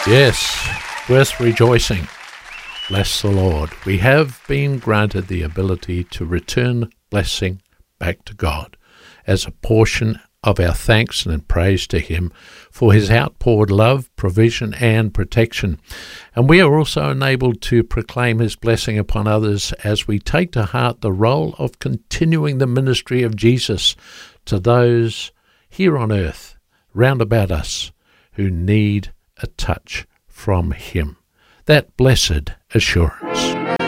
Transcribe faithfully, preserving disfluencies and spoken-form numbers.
Yes, worth rejoicing. Bless the Lord. We have been granted the ability to return blessing back to God as a portion of our thanks and praise to Him for His outpoured love, provision and protection. And we are also enabled to proclaim His blessing upon others as we take to heart the role of continuing the ministry of Jesus to those here on earth, round about us, who need a touch from Him. That blessed assurance.